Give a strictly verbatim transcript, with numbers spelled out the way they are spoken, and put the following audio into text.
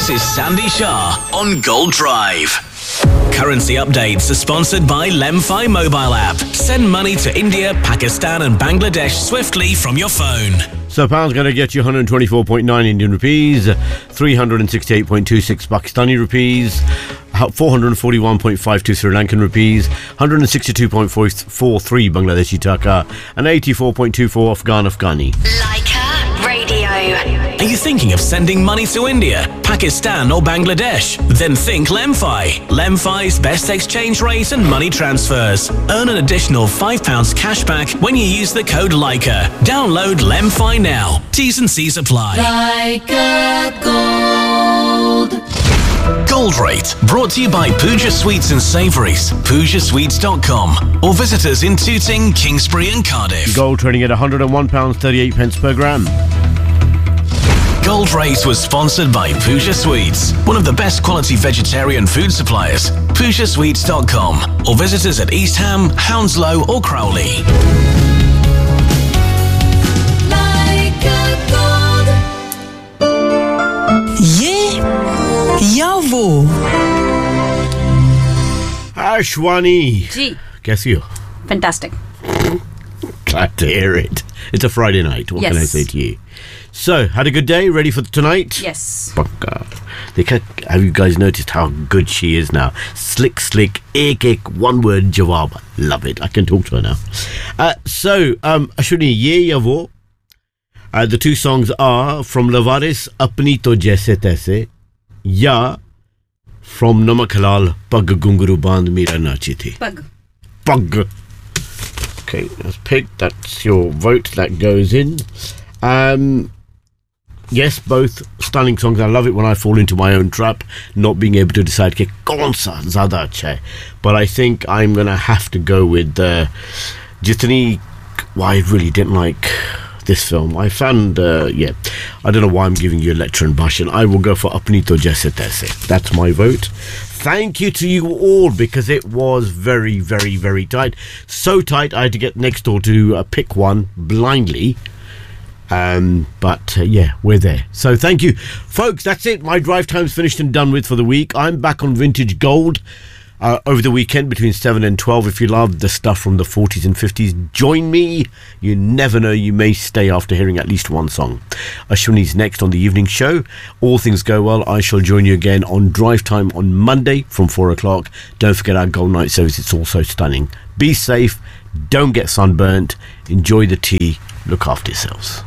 is Sandy Shah on Gold Drive. Currency updates are sponsored by Lemfi mobile app. Send money to India, Pakistan and Bangladesh swiftly from your phone. So pound's going to get you one hundred twenty-four point nine Indian rupees, three hundred sixty-eight point two six Pakistani rupees, four hundred forty-one point five two Sri Lankan rupees, one hundred sixty-two point four three Bangladeshi taka, and eighty-four point two four Afghan Afghani. Leica Radio. Are you thinking of sending money to India, Pakistan or Bangladesh? Then think Lemfi. Lemfi's best exchange rate and money transfers. Earn an additional five pounds cash back when you use the code Leica. Download Lemfi now. T's and C's apply. Leica Gold. Gold Rate, brought to you by Pooja Sweets and Savouries, pooja sweets dot com, or visit us in Tooting, Kingsbury and Cardiff. Gold trading at one hundred one pounds thirty-eight per gram. Gold Rate was sponsored by Pooja Sweets, one of the best quality vegetarian food suppliers. pooja sweets dot com, or visit us at East Ham, Hounslow or Crowley. Leica Gold. ये या वो Ashwani, जी कैसी हो? fantastic. Glad to hear it. It's a Friday night. What Yes. can I say to you? So, had a good day? Ready for tonight? Yes. Pakka. They can, have you guys noticed how good she is now? Slick, slick, ek ek, one word jawab. Love it. I can talk to her now. Uh, so, um, Ashwini, ye ya wo? Uh, the two songs are from Lavaris, Apni To Jaise Taise, ya from Namak Halal, Pag Gunguru Band Mera Nachi Thi. Pug. Pug. Okay, that's picked. That's your vote. That goes in. Um, yes, both stunning songs. I love it when I fall into my own trap, not being able to decide ke kaun sa zyada acha hai. But I think I'm gonna have to go with uh, Jitani. Well, I really didn't like this film. I found, uh, yeah, I don't know why I'm giving you a lecture in Bhashan. I will go for Apni To Jaise Taise. That's my vote. Thank you to you all, because it was very, very, very tight. So tight, I had to get next door to uh, pick one blindly. Um, but uh, yeah, we're there. So thank you, folks. That's it. My drive time's finished and done with for the week. I'm back on Vintage Gold uh, over the weekend between seven and twelve. If you love the stuff from the forties and fifties, join me. You never know, you may stay after hearing at least one song. Ashwini's next on the evening show. All things go well, I shall join you again on drive time on Monday from four o'clock. Don't forget our Gold Night service. It's also stunning. Be safe. Don't get sunburnt. Enjoy the tea. Look after yourselves.